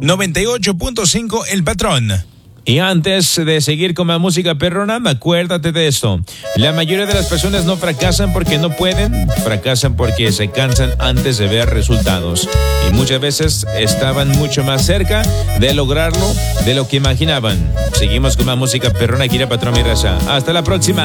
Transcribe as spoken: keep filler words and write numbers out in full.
noventa y ocho punto cinco El Patrón. Y antes de seguir con la música perrona, acuérdate de esto. La mayoría de las personas no fracasan porque no pueden, fracasan porque se cansan antes de ver resultados. Y muchas veces estaban mucho más cerca de lograrlo de lo que imaginaban. Seguimos con la música perrona aquí en El Patrón, mi raza. Hasta la próxima.